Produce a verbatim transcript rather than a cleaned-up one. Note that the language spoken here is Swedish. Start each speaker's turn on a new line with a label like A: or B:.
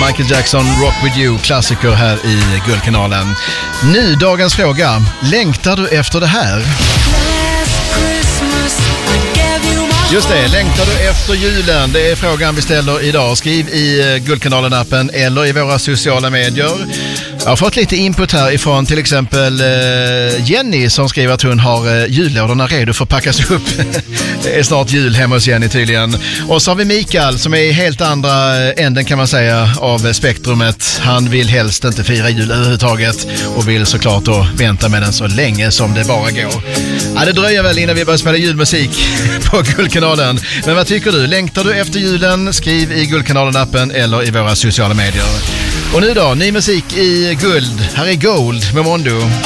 A: Michael Jackson, Rock With You, klassiker här i Guldkanalen. Nu dagens fråga, längtar du efter det här? Just det, längtar du efter julen? Det är frågan vi ställer idag. Skriv i Guldkanalen-appen eller i våra sociala medier. Jag har fått lite input här ifrån till exempel Jenny som skriver att hon har jullådorna redo för att packas upp. Det är snart jul hemma hos Jenny tydligen. Och så har vi Mikael som är i helt andra änden kan man säga av spektrumet. Han vill helst inte fira jul överhuvudtaget och vill såklart då vänta med den så länge som det bara går. Ja, det dröjer väl innan vi börjar spela julmusik på Guldkanalen. Men vad tycker du? Längtar du efter julen? Skriv i Guldkanalen-appen eller i våra sociala medier. Och nu då, ny musik i Guld. Här är Gold med Mondo.